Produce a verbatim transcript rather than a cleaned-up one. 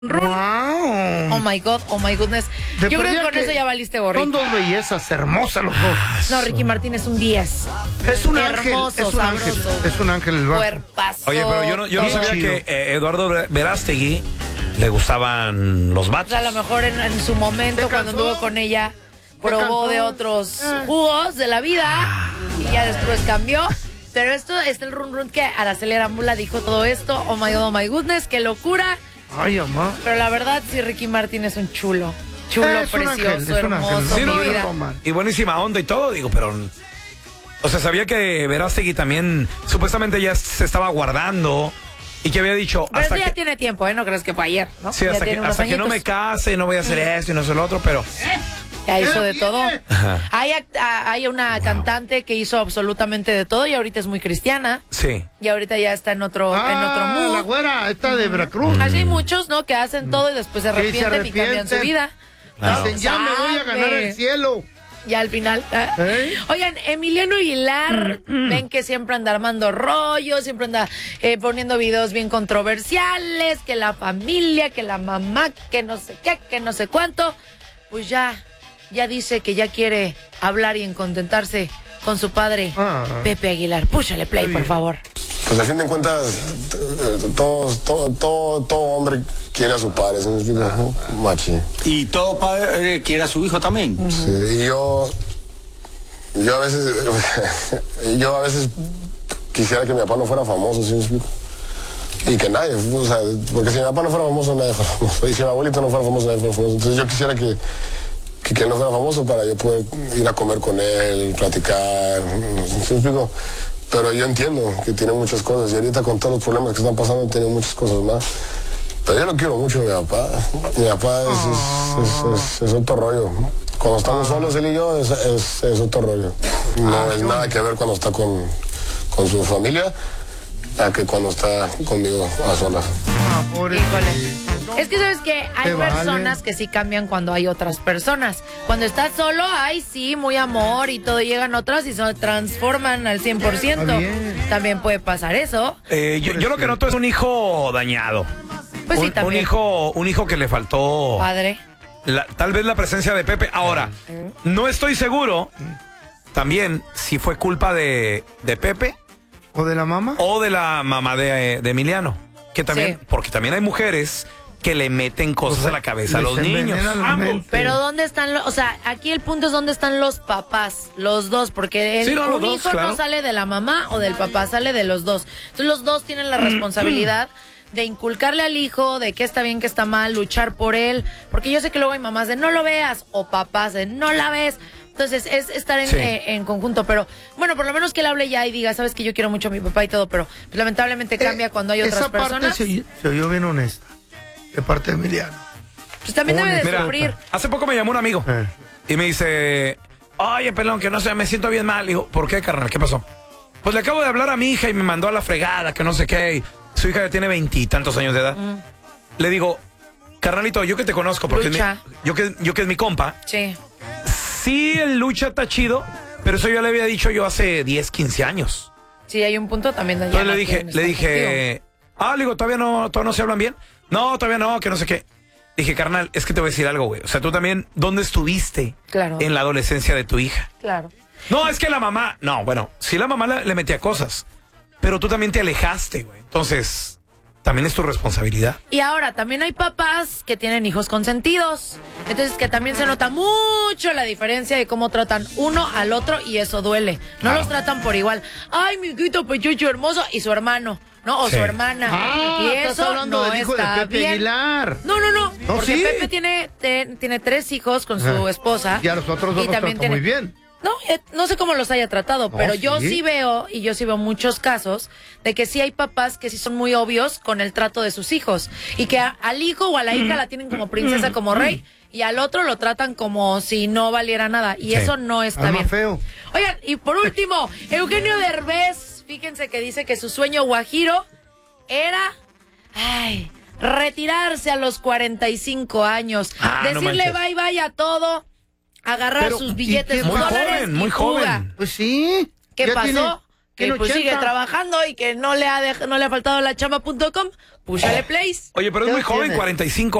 Wow. Oh my God, oh my goodness. De Yo creo que con que eso ya valiste gorrito. Son dos bellezas hermosas los dos. No, Ricky Martin es un diez. Es un Hermoso, ángel, es un ángel, sabroso. es un ángel el vato. Cuerpazo. Oye, pero yo no, yo no todo. sabía que eh, Eduardo Verástegui le gustaban los O vatos. sea, a lo mejor en, en su momento, cuando anduvo con ella, probó de otros Eh. jugos de la vida y ya después cambió. Pero esto es el run run que Araceli Arámbula dijo todo esto. Oh my God, oh my goodness, qué locura. Ay, mamá. Pero la verdad, sí, Ricky Martin es un chulo. Chulo, Es un precioso, ángel, es un ángel. hermoso, Sí, mi no, vida. Román. Y buenísima onda y todo, digo, pero... O sea, sabía que Verástegui también supuestamente ya se estaba guardando y que había dicho... Pero hasta eso ya que, tiene tiempo, ¿eh? No crees que fue ayer, ¿no? sí, Ya hasta, que, tiene unos hasta que no me añitos. case, no voy a hacer esto y no sé lo otro, pero... Ya hizo de todo. Ajá. Hay, act- a- hay una cantante que hizo absolutamente de todo y ahorita es muy cristiana. Sí. Y ahorita ya está en otro, en otro Ah, mood. la güera, esta de Veracruz. Así hay muchos, ¿no? Que hacen todo y después se Sí, se arrepienten y cambian su arrepienten. vida. Claro. Dicen, ya me voy a ganar el cielo. Ya al final. ah. ¿Eh? Oigan, Emiliano Aguilar, ven que siempre anda armando rollos, siempre anda eh, poniendo videos bien controversiales, que la familia, que la mamá, que no sé qué, que no sé cuánto. Pues ya, ya dice que ya quiere hablar y contentarse con su padre, Ah. Pepe Aguilar. Púchale play, por favor. Pues a fin de cuentas, todo, todo, todo, todo hombre quiere a su padre, ¿sí me explico? Machi. Y todo padre eh, quiere a su hijo también. Sí, y yo, yo a veces, yo a veces quisiera que mi papá no fuera famoso, ¿sí me explico? Y que nadie, o sea, porque si mi papá no fuera famoso, nadie fuera famoso. Y si mi abuelito no fuera famoso, nadie fuera famoso. Entonces yo quisiera que, que, que él no fuera famoso para yo poder ir a comer con él, platicar, ¿sí me explico? Pero yo entiendo que tiene muchas cosas y ahorita con todos los problemas que están pasando tiene muchas cosas más. Pero yo lo quiero mucho a mi papá. Mi papá es, es, es, es, es otro rollo. Cuando estamos solos él y yo es, es, es otro rollo. No es nada que ver cuando está con, con su familia a que cuando está conmigo a solas. Ah, pobre. Híjole. Es que sabes que hay Te vale. personas que sí cambian cuando hay otras personas. Cuando estás solo, ay sí, muy amor y todo, llegan otras y se transforman al cien por ciento. Está bien. También puede pasar eso. Eh, yo, yo lo que noto es un hijo dañado. Pues sí, un, un también. hijo, un hijo que le faltó Padre. la- tal vez la presencia de Pepe. Ahora, no estoy seguro también si fue culpa de, de Pepe ¿O de la mamá? o de la mamá de, de Emiliano. Que también, Sí. porque también hay mujeres que le meten cosas a la cabeza a Les los niños. envenenan la mente. Pero ¿dónde están los...? O sea, aquí el punto es dónde están los papás, los dos, porque el, Sí, no, los un dos, hijo claro. no sale de la mamá o del papá, sale de los dos. Entonces los dos tienen la responsabilidad de inculcarle al hijo de qué está bien, qué está mal, luchar por él, porque yo sé que luego hay mamás de no lo veas o papás de no la ves. Entonces es estar en, Sí. eh, en conjunto, pero bueno, por lo menos que él hable ya y diga, sabes que yo quiero mucho a mi papá y todo, pero pues, lamentablemente cambia Eh, cuando hay otras esa personas. parte se, oy- se oyó bien honesta. De parte de Emiliano. Pues también debe de Mira, sufrir. hace poco me llamó un amigo Eh. y me dice, oye, pelón, que no sé, me siento bien mal. Digo, ¿por qué, carnal? ¿Qué pasó? Pues le acabo de hablar a mi hija y me mandó a la fregada, que no sé qué. Y su hija ya tiene veintitantos años de edad. Le digo, carnalito, yo que te conozco, porque es mi- Lucha. yo, que, yo que es mi compa, Sí. sí, el lucha está chido, pero eso yo le había dicho yo hace diez, quince años. Sí, hay un punto también de Entonces ya le no dije, quieren le estar dije, ah, le digo, ¿todavía no, todavía no se hablan bien? No, todavía no, que no sé qué. Dije, carnal, es que te voy a decir algo, güey. O sea, tú también, ¿dónde estuviste Claro. en la adolescencia de tu hija? contigo. Claro. No, es que la mamá, no, bueno, sí la mamá le, le metía cosas, pero tú también te alejaste, güey. Entonces, también es tu responsabilidad. Y ahora, también hay papás que tienen hijos consentidos. Entonces, que también se nota mucho la diferencia de cómo tratan uno al otro y eso duele. No Claro. los tratan por igual. Ay, mi hijito pechucho hermoso y su hermano, ¿no? O Sí. su hermana. Ah, y estás eso hablando no del hijo de está Pepe bien. Aguilar. No, no, no. No, porque sí. Pepe tiene, te- tiene tres hijos con su Ajá. esposa. Y a los otros dos y los también trató muy tiene- bien. No, eh, no sé cómo los haya tratado, No, pero yo sí. sí veo, y yo sí veo muchos casos, de que sí hay papás que sí son muy obvios con el trato de sus hijos. Y que a- al hijo o a la hija la tienen como princesa, como rey, y al otro lo tratan como si no valiera nada. Y Sí. eso no está Alma bien. feo. Oigan, y por último, Eugenio Derbez, fíjense que dice que su sueño guajiro era, ay, retirarse a los cuarenta y cinco años, Ah, no decirle manches. bye bye a todo, agarrar Pero, sus ¿y billetes qué Muy pasa? dólares joven, y muy fuga. joven. Pues sí. ¿Qué ya pasó? tiene- que Tiene pues sigue ochenta. trabajando y que no le ha dej- no le ha faltado la chamba punto com, púchale plays. Oye, pero es ¿Qué muy edad joven, tiene? cuarenta y cinco